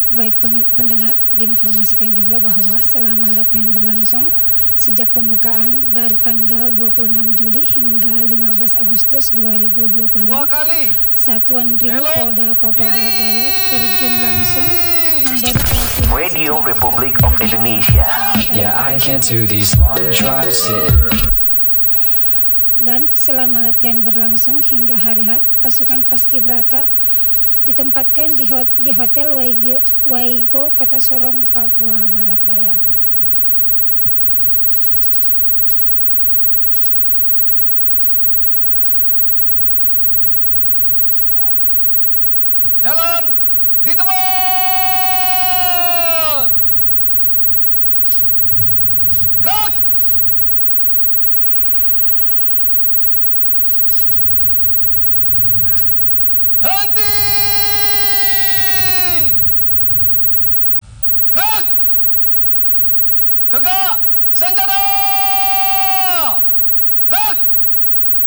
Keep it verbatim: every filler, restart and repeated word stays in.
Baik pendengar, diinformasikan juga bahwa selama latihan berlangsung sejak pembukaan dari tanggal dua puluh enam Juli hingga lima belas Agustus dua ribu dua puluh enam, Satuan Brimob Polda Papua Barat Daya terjun langsung memberi pelatihan Radio Republic of Indonesia. Yeah, I can do these long drives. Dan selama latihan berlangsung hingga hari H, pasukan Paskibraka ditempatkan di, hot, di Hotel Waigo, Waigo, Kota Sorong, Papua Barat Daya. Jalan ditebut. Gerak. Henti. Gerak. Tegak senjata.